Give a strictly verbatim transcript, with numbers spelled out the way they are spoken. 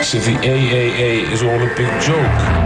So the A A A is all a big joke.